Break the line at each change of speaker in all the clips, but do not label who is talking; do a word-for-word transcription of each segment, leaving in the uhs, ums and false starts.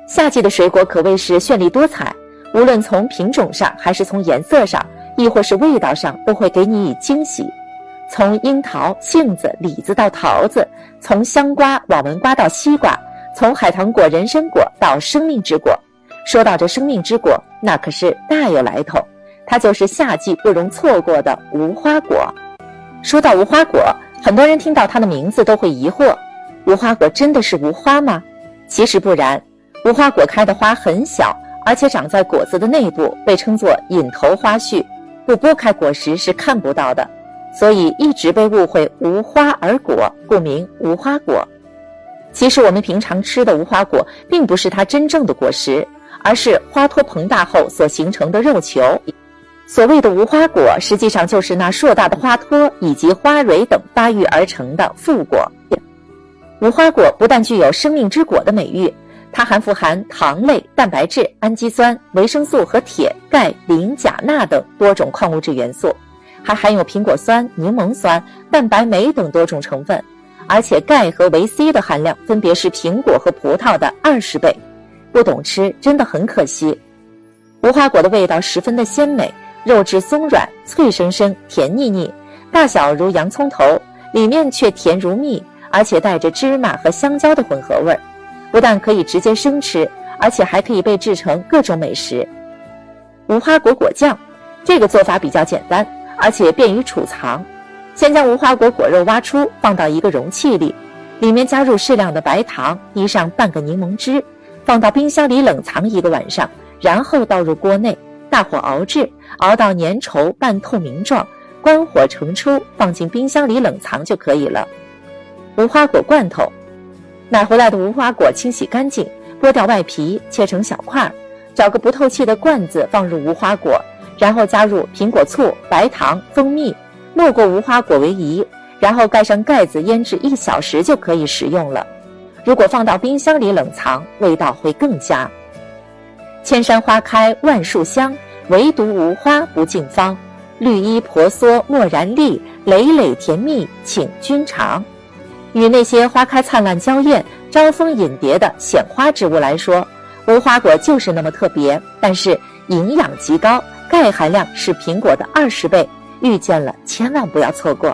夏季的水果可谓是绚丽多彩，无论从品种上还是从颜色上，亦或是味道上，都会给你以惊喜。从樱桃、杏子、李子到桃子，从香瓜、网纹瓜到西瓜，从海棠果、人参果到生命之果。说到这生命之果，那可是大有来头，它就是夏季不容错过的无花果。说到无花果，很多人听到它的名字都会疑惑，无花果真的是无花吗？其实不然，无花果开的花很小，而且长在果子的内部，被称作隐头花序，不剥开果实是看不到的，所以一直被误会无花而果，故名无花果。其实我们平常吃的无花果并不是它真正的果实，而是花托膨大后所形成的肉球。所谓的无花果，实际上就是那硕大的花托以及花蕊等发育而成的副果。无花果不但具有生命之果的美誉，它还富含糖类、蛋白质、氨基酸、维生素和铁、钙、磷、钾、钠等多种矿物质元素，还含有苹果酸、柠檬酸、蛋白酶等多种成分，而且钙和维 C 的含量分别是苹果和葡萄的二十倍。不懂吃真的很可惜。无花果的味道十分的鲜美，肉质松软，脆生生，甜腻腻，大小如洋葱头，里面却甜如蜜，而且带着芝麻和香蕉的混合味儿。不但可以直接生吃，而且还可以被制成各种美食。无花果果酱，这个做法比较简单，而且便于储藏。先将无花果果肉挖出，放到一个容器里，里面加入适量的白糖，滴上半个柠檬汁，放到冰箱里冷藏一个晚上，然后倒入锅内，大火熬制，熬到粘稠半透明状，关火盛出，放进冰箱里冷藏就可以了。无花果罐头，买回来的无花果清洗干净，剥掉外皮，切成小块，找个不透气的罐子放入无花果，然后加入苹果醋、白糖、蜂蜜，没过无花果为宜，然后盖上盖子腌制一小时就可以食用了。如果放到冰箱里冷藏，味道会更佳。千山花开万树香，唯独无花不尽芳。绿衣婆娑蓦然丽，累累甜蜜请君尝。与那些花开灿烂娇艳、招蜂引蝶的显花植物来说，无花果就是那么特别，但是营养极高，钙含量是苹果的二十倍，遇见了千万不要错过。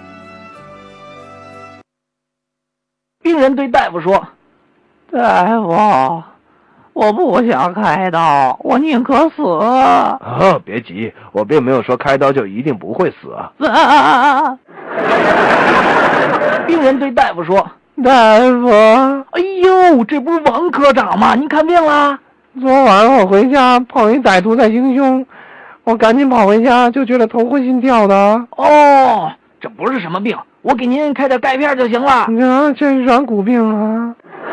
病人对大夫说：“
大夫，我不想开刀，我宁可死。”
啊，别急，我并没有说开刀就一定不会死啊。
啊！
病人对大夫说：“
大夫，
哎呦，这不是王科长吗？你看病了？
昨晚我回家碰一歹徒在行凶，我赶紧跑回家，就觉得头昏心跳的。
哦，这不是什么病，我给您开点钙片就行了。
啊，这是软骨病啊。”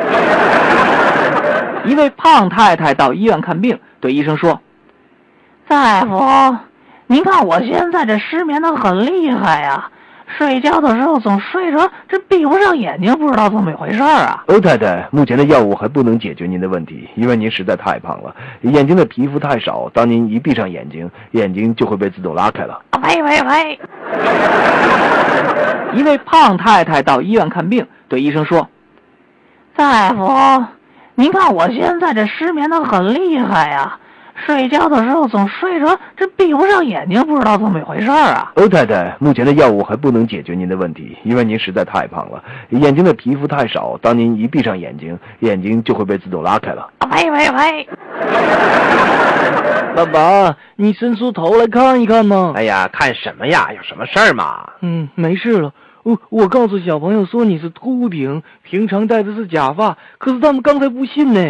一位胖太太到医院看病，对医生说：“
大夫，您看我现在这失眠的很厉害呀、啊。睡觉的时候总睡着，这闭不上眼睛，不知道怎么回事啊。”
欧太太，目前的药物还不能解决您的问题，因为您实在太胖了，眼睛的皮肤太少，当您一闭上眼睛，眼睛就会被自动拉开了。
喂喂喂！
一位胖太太到医院看病，对医生说：“
大夫，您看我现在这失眠的很厉害呀、啊。睡觉的时候总睡着，这闭不上眼睛，不知道怎么回事啊。”
欧太太，目前的药物还不能解决您的问题，因为您实在太胖了，眼睛的皮肤太少，当您一闭上眼睛，眼睛就会被自动拉开了。
喂喂喂！
爸爸，你伸出头来看一看吗？
哎呀，看什么呀？有什么事儿吗？
嗯，没事了。我我告诉小朋友说你是秃顶，平常戴的是假发，可是他们刚才不信呢。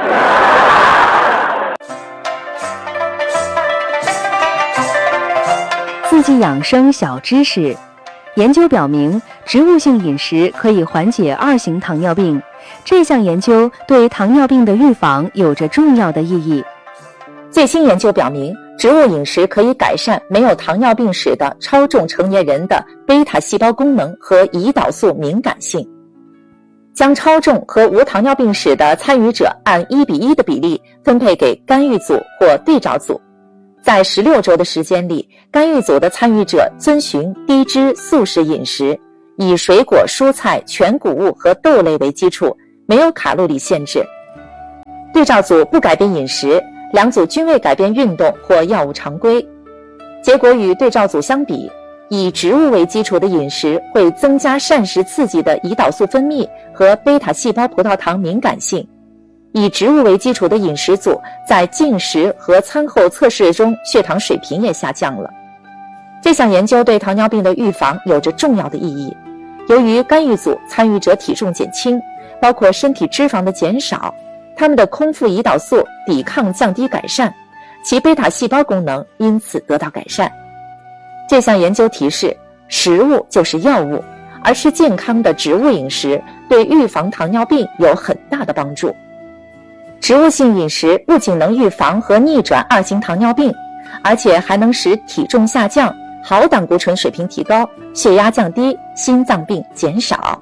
四季养生小知识：研究表明，植物性饮食可以缓解二型糖尿病。这项研究对糖尿病的预防有着重要的意义。
最新研究表明，植物饮食可以改善没有糖尿病史的超重成年人的贝塔细胞功能和胰岛素敏感性。将超重和无糖尿病史的参与者按一比一的比例分配给干预组或对照组。在十六周的时间里，干预组的参与者遵循低脂素食饮食，以水果、蔬菜、全谷物和豆类为基础，没有卡路里限制。对对照组不改变饮食，两组均未改变运动或药物常规。结果与对照组相比，以植物为基础的饮食会增加膳食刺激的胰岛素分泌和贝塔细胞葡萄糖敏感性。以植物为基础的饮食组在进食和餐后测试中血糖水平也下降了。这项研究对糖尿病的预防有着重要的意义。由于干预组参与者体重减轻，包括身体脂肪的减少，他们的空腹胰岛素抵抗降低改善，其贝塔细胞功能因此得到改善。这项研究提示，食物就是药物，而吃健康的植物饮食对预防糖尿病有很大的帮助。植物性饮食不仅能预防和逆转二型糖尿病，而且还能使体重下降，好胆固醇水平提高，血压降低，心脏病减少。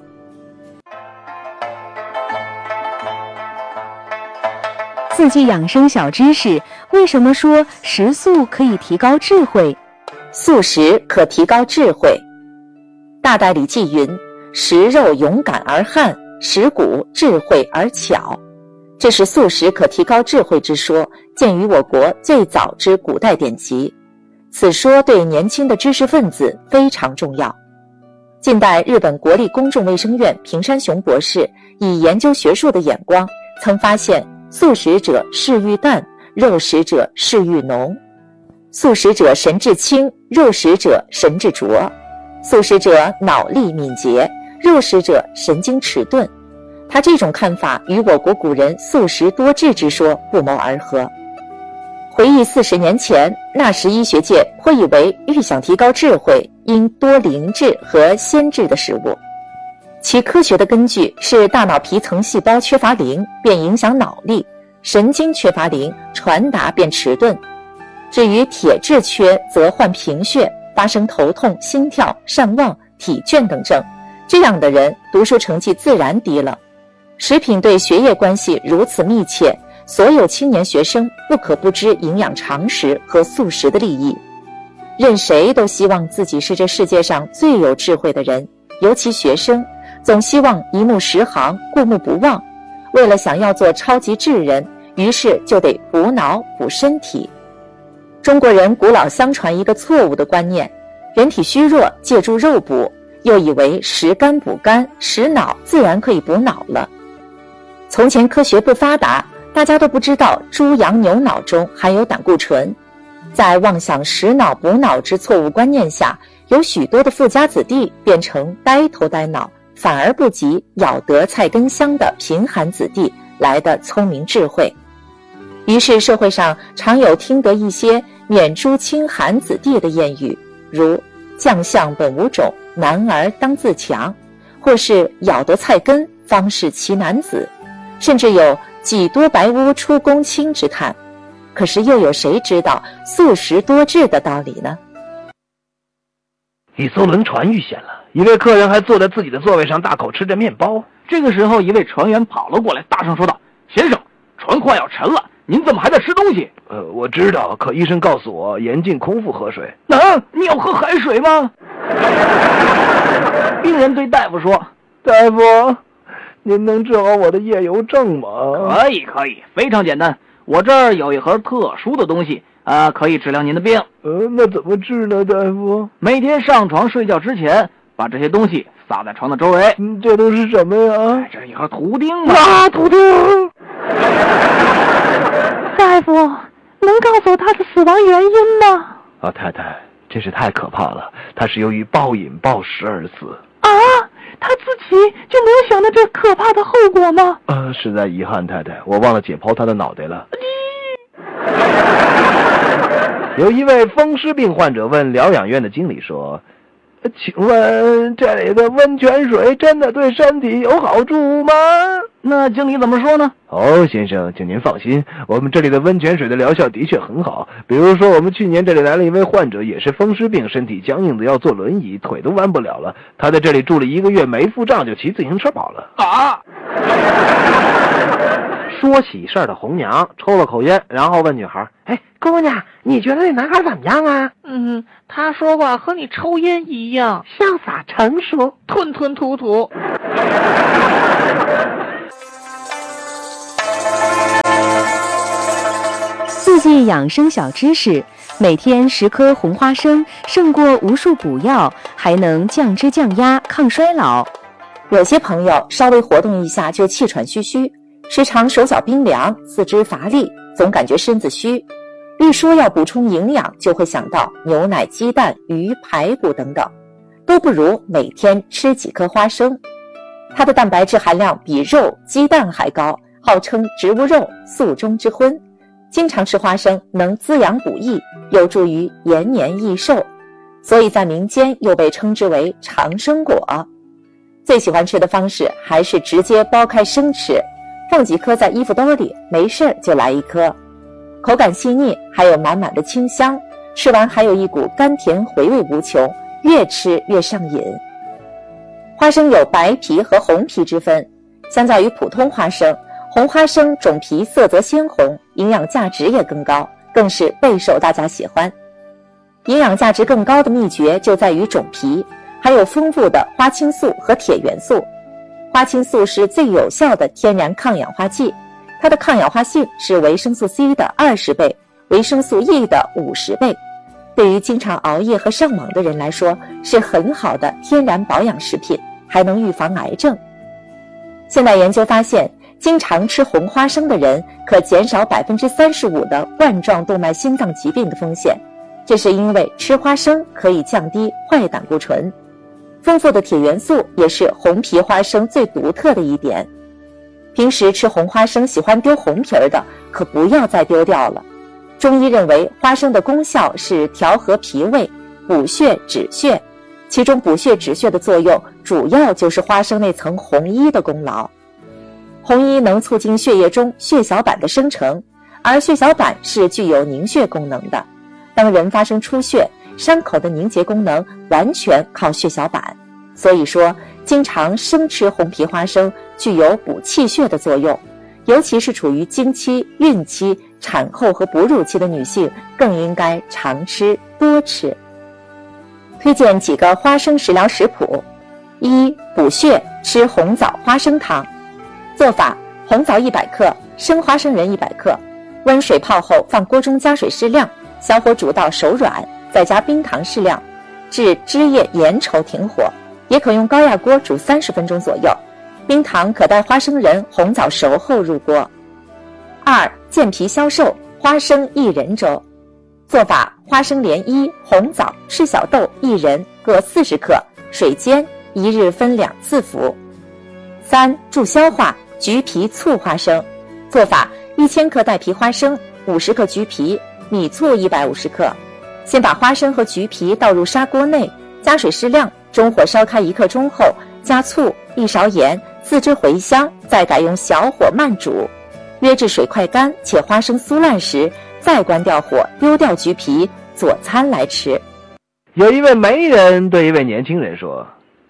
四季养生小知识：为什么说食素可以提高智慧？
素食可提高智慧。大代理记云：食肉勇敢而悍，食谷智慧而巧。这是素食可提高智慧之说，见于我国最早之古代典籍。此说对年轻的知识分子非常重要。近代日本国立公众卫生院平山雄博士以研究学术的眼光，曾发现素食者嗜欲淡，肉食者嗜欲浓。素食者神志清，肉食者神志浊。素食者脑力敏捷，肉食者神经迟钝。他这种看法与我国古人素食多智之说不谋而合。回忆四十年前，那时医学界颇以为欲想提高智慧，应多灵质和鲜质的食物。其科学的根据是大脑皮层细胞缺乏磷，便影响脑力；神经缺乏磷，传达便迟钝。至于铁质缺，则患贫血，发生头痛、心跳、善忘、体倦等症。这样的人读书成绩自然低了。食品对学业关系如此密切，所有青年学生不可不知营养常识和素食的利益。任谁都希望自己是这世界上最有智慧的人，尤其学生，总希望一目十行，过目不忘。为了想要做超级智人，于是就得补脑补身体。中国人古老相传一个错误的观念，人体虚弱借助肉补，又以为食肝补肝，食脑自然可以补脑了。从前科学不发达，大家都不知道猪羊牛脑中含有胆固醇。在妄想食脑补脑之错误观念下，有许多的富家子弟变成呆头呆脑，反而不及咬得菜根香的贫寒子弟来的聪明智慧。于是社会上常有听得一些免诸清寒子弟的谚语，如将相本无种，男儿当自强，或是咬得菜根，方是奇男子，甚至有几多白屋出公卿之叹。可是又有谁知道素食多智的道理呢？
一艘轮船遇险了，一位客人还坐在自己的座位上大口吃着面包。
这个时候，一位船员跑了过来，大声说道：“先生，船快要沉了，您怎么还在吃东西？”
呃，我知道，可医生告诉我严禁空腹喝水。
啊，你要喝海水吗？病人对大夫说：“
大夫，您能治好我的夜游症吗？”
可以，可以，非常简单。我这儿有一盒特殊的东西，啊、呃，可以治疗您的病。
呃，那怎么治呢，大夫？
每天上床睡觉之前，把这些东西撒在床的周围。
嗯，这都是什么呀？
这是一盒图钉嘛。
啊，图钉！
大夫，能告诉他的死亡原因吗？
老太太，真是太可怕了，他是由于暴饮暴食而死。
啊，他自己就没有想到这可怕的后果吗？
呃，实在遗憾，太太，我忘了解剖他的脑袋了。有一位风湿病患者问疗养院的经理说：“请问这里的温泉水真的对身体有好处吗？”
那经理怎么说呢？
哦，先生，请您放心，我们这里的温泉水的疗效的确很好。比如说，我们去年这里来了一位患者，也是风湿病，身体僵硬的要坐轮椅，腿都弯不了了。他在这里住了一个月，没付账就骑自行车跑了。
啊！
说喜事儿的红娘抽了口烟，然后问女孩：“哎，姑娘，你觉得那男孩怎么样啊？”“
嗯，他说话和你抽烟一样，
潇洒成熟，
吞吞吐吐。”
Thank you. 季养生小知识：每天十颗红花生胜过无数补药，还能降脂降压、抗衰老。
有些朋友稍微活动一下就气喘吁吁，时常手脚冰凉，四肢乏力，总感觉身子虚。一说要补充营养，就会想到牛奶、鸡蛋、鱼、排骨等等，都不如每天吃几颗花生。它的蛋白质含量比肉、鸡蛋还高，号称植物肉、素中之荤。经常吃花生能滋养补益，有助于延年益寿，所以在民间又被称之为长生果。最喜欢吃的方式还是直接剥开生吃，放几颗在衣服兜里，没事就来一颗。口感细腻，还有满满的清香，吃完还有一股甘甜回味无穷，越吃越上瘾。花生有白皮和红皮之分，相较于普通花生，红花生种皮色泽鲜红，营养价值也更高，更是备受大家喜欢。营养价值更高的秘诀就在于种皮，还有丰富的花青素和铁元素。花青素是最有效的天然抗氧化剂，它的抗氧化性是维生素 C 的二十倍，维生素 E 的五十倍。对于经常熬夜和上网的人来说，是很好的天然保养食品，还能预防癌症。现代研究发现，经常吃红花生的人可减少 百分之三十五 的冠状动脉心脏疾病的风险，这是因为吃花生可以降低坏胆固醇。丰富的铁元素也是红皮花生最独特的一点。平时吃红花生喜欢丢红皮儿的，可不要再丢掉了。中医认为花生的功效是调和脾胃、补血止血，其中补血止血的作用主要就是花生那层红衣的功劳。红衣能促进血液中血小板的生成，而血小板是具有凝血功能的。当人发生出血，伤口的凝结功能完全靠血小板，所以说经常生吃红皮花生具有补气血的作用，尤其是处于经期、孕期、产后和哺乳期的女性更应该常吃多吃。推荐几个花生食疗食谱。一、补血，吃红枣花生汤。做法：红枣一百克，生花生仁一百克，温水泡后放锅中加水适量，小火煮到熟软，再加冰糖适量，至汁液盐稠停火。也可用高压锅煮三十分钟左右，冰糖可待花生仁、红枣熟后入锅。二、健脾消瘦，花生薏仁粥。做法：花生连衣、红枣、赤小豆、薏仁各四十克，水煎，一日分两次服。三、助消化，橘皮醋花生。做法：一千克带皮花生，五十克橘皮，米醋一百五十克。先把花生和橘皮倒入砂锅内，加水适量，中火烧开一刻钟后，加醋、一勺盐，自知回香，再改用小火慢煮，约至水快干且花生酥烂时，再关掉火，丢掉橘皮，佐餐来吃。
有一位媒人对一位年轻人说：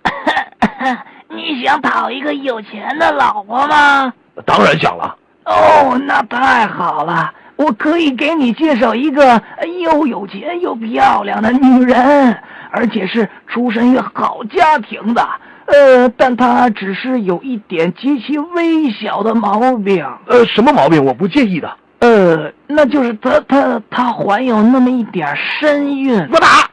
你想讨一个有钱的老婆吗？
当然想了。
哦，那太好了，我可以给你介绍一个又有钱又漂亮的女人，而且是出身于好家庭的，呃，但她只是有一点极其微小的毛病。
呃，什么毛病？我不介意的。
呃，那就是她她她怀有那么一点身孕。
我打！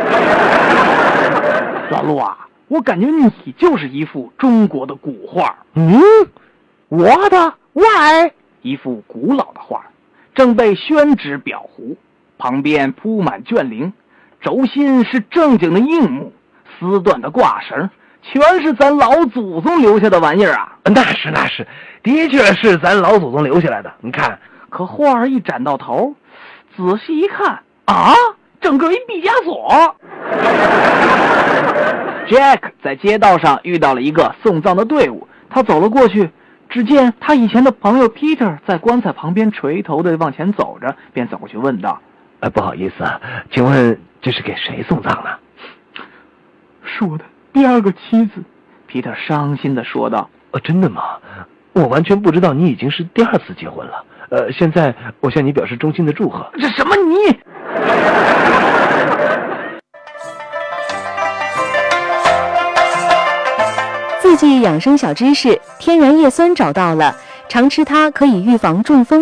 老陆啊，我感觉你就是一幅中国的古画。
嗯，我的 why？
一幅古老的画，正被宣纸裱糊，旁边铺满卷绫，轴心是正经的硬木，丝缎的挂绳，全是咱老祖宗留下的玩意儿啊！
那是那是，的确是咱老祖宗留下来的。你看，
可画儿一展到头，仔细一看啊，整个一毕加索。Jack 在街道上遇到了一个送葬的队伍，他走了过去，只见他以前的朋友 Peter 在棺材旁边垂头的往前走着，便走过去问道：
呃，不好意思啊，请问这是给谁送葬呢？
是我的第二个妻子，Peter 伤心地说道。
呃，真的吗？我完全不知道你已经是第二次结婚了。呃，现在我向你表示衷心的祝贺。
这什么你？
四季养生小知识：天然叶酸找到了，常吃它可以预防中风。